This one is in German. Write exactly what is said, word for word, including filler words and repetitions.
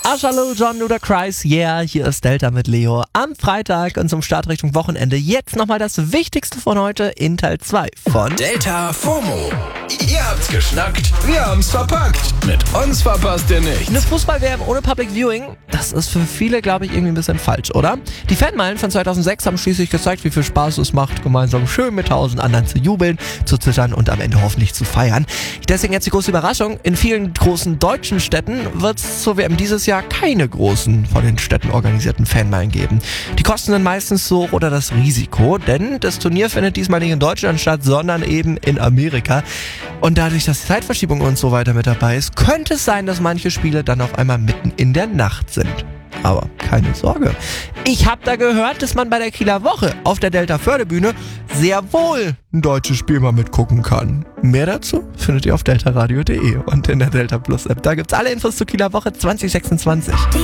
Asha Lil Jon oder Kreis, yeah, hier ist Delta mit Leo am Freitag und zum Start Richtung Wochenende jetzt nochmal das Wichtigste von heute in Teil zwei von Delta FOMO. Ihr habt's geschnackt, wir haben's verpackt. Mit uns verpasst ihr nichts. Eine Fußball-W M ohne Public Viewing, das ist für viele, glaube ich, irgendwie ein bisschen falsch, oder? Die Fanmeilen von zweitausendsechs haben schließlich gezeigt, wie viel Spaß es macht, gemeinsam schön mit tausend anderen zu jubeln, zu zittern und am Ende hoffentlich zu feiern. Deswegen jetzt die große Überraschung, in vielen großen deutschen Städten wird es zur W M dieses Jahr keine großen von den Städten organisierten Fanmeilen geben. Die Kosten sind meistens so hoch oder das Risiko, denn das Turnier findet diesmal nicht in Deutschland statt, sondern eben in Amerika. Und dadurch, dass die Zeitverschiebung und so weiter mit dabei ist, könnte es sein, dass manche Spiele dann auf einmal mitten in der Nacht sind. Aber keine Sorge. Ich habe da gehört, dass man bei der Kieler Woche auf der Delta-Förderbühne sehr wohl ein deutsches Spiel mal mitgucken kann. Mehr dazu findet ihr auf deltaradio punkt de und in der Delta Plus App. Da gibt's alle Infos zur Kieler Woche zwanzig sechsundzwanzig.